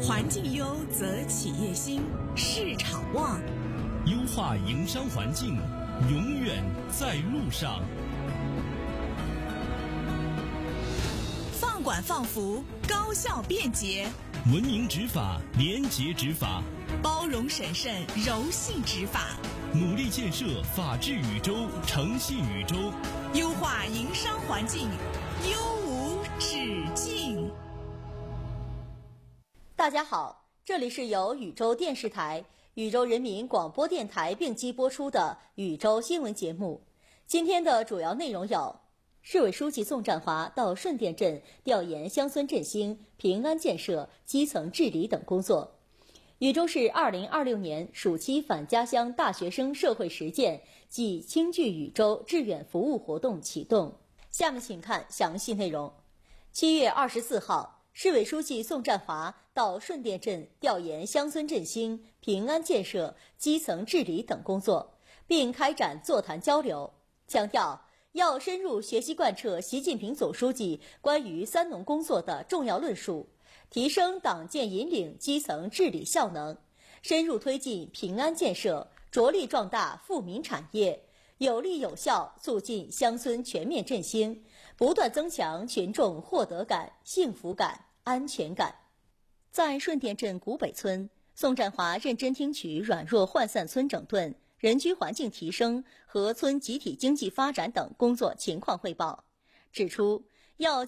环境优则企业兴，市场旺。 优化营商环境，永远在路上。 放管放服，高效便捷； 文明执法，廉洁执法； 包容审慎，柔性执法； 努力建设法治宇宙，诚信宇宙； 优化营商环境，优无止境。 大家好，这里是由禹州电视台、禹州人民广播电台并机播出的禹州新闻节目。今天的主要内容有：市委书记宋占华到顺店镇调研乡村振兴、平安建设、基层治理等工作。禹州市2026年暑期返家乡大学生社会实践暨轻聚禹州志愿服务活动启动。下面请看详细内容。7月24号，市委书记宋占华到顺店镇调研乡村振兴、平安建设、基层治理等工作，并开展座谈交流，强调要深入学习贯彻习近平总书记关于三农工作的重要论述，提升党建引领基层治理效能，深入推进平安建设，着力壮大富民产业，有力有效促进乡村全面振兴，不断增强群众获得感、幸福感、安全感。在顺店镇古北村，宋占华认真听取软弱涣散村整顿、人居环境提升和村集体经济发展等工作情况汇报，指出要